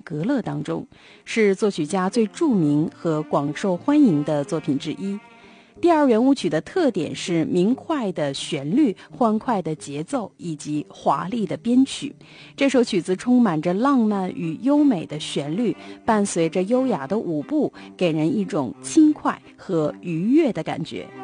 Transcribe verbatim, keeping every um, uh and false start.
格勒当中，是作曲家最著名和广受欢迎的作品之一。第二圆舞曲的特点是明快的旋律、欢快的节奏以及华丽的编曲。这首曲子充满着浪漫与优美的旋律，伴随着优雅的舞步，给人一种轻快和愉悦的感觉。